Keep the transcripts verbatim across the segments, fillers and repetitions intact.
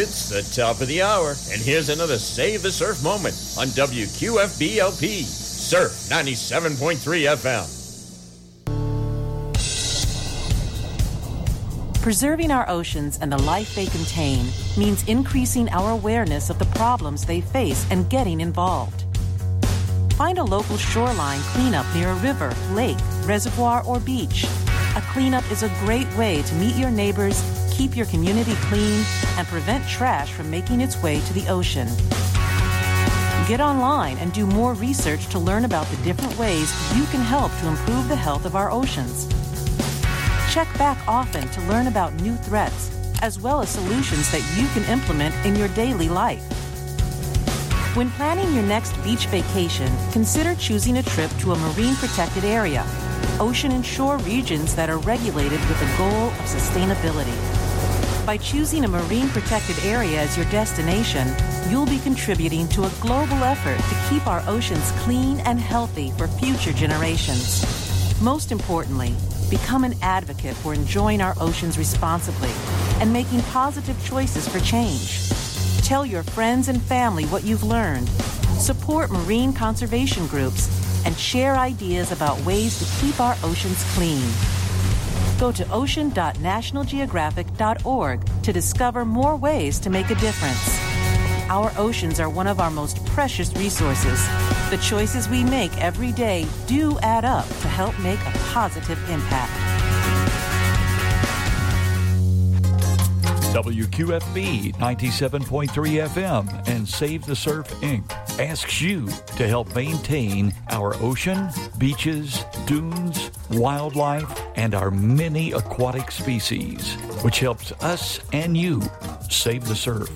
It's the top of the hour, and here's another Save the Surf moment on W Q F B L P, Surf ninety-seven point three F M. Preserving our oceans and the life they contain means increasing our awareness of the problems they face and getting involved. Find a local shoreline cleanup near a river, lake, reservoir, or beach. A cleanup is a great way to meet your neighbors, keep your community clean, and prevent trash from making its way to the ocean. Get online and do more research to learn about the different ways you can help to improve the health of our oceans. Check back often to learn about new threats, as well as solutions that you can implement in your daily life. When planning your next beach vacation, consider choosing a trip to a marine-protected area, ocean and shore regions that are regulated with a goal of sustainability. By choosing a marine-protected area as your destination, you'll be contributing to a global effort to keep our oceans clean and healthy for future generations. Most importantly, become an advocate for enjoying our oceans responsibly and making positive choices for change. Tell your friends and family what you've learned. Support marine conservation groups and share ideas about ways to keep our oceans clean. Go to ocean dot national geographic dot org to discover more ways to make a difference. Our oceans are one of our most precious resources. The choices we make every day do add up to help make a positive impact. W Q F B ninety-seven point three F M and Save the Surf Incorporated asks you to help maintain our ocean, beaches, dunes, wildlife, and our many aquatic species, which helps us and you save the surf.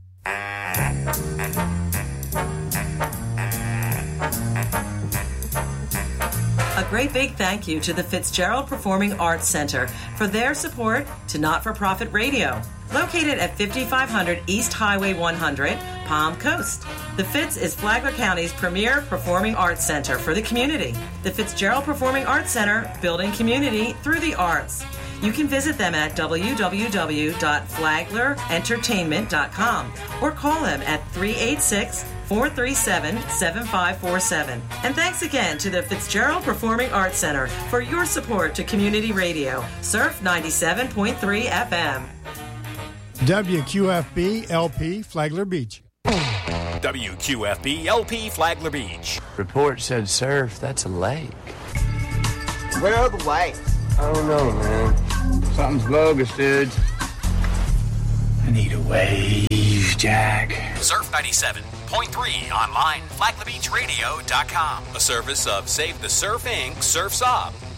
A great big thank you to the Fitzgerald Performing Arts Center for their support to Not-for-Profit Radio, located at fifty-five hundred East Highway one hundred, Palm Coast. The Fitz is Flagler County's premier performing arts center for the community. The Fitzgerald Performing Arts Center, building community through the arts. You can visit them at w w w dot flagler entertainment dot com or call them at three eight six, four three seven, seven five four seven. And thanks again to the Fitzgerald Performing Arts Center for your support to community radio, Surf ninety-seven point three F M. W Q F B L P Flagler Beach. W Q F B L P Flagler Beach. Report said surf, that's a lake. Where are the waves? I don't know, man. Something's bogus, dude. I need a wave, Jack. Surf ninety-seven point three online, flagler beach radio dot com. A service of Save the Surf Incorporated, Surf's Up.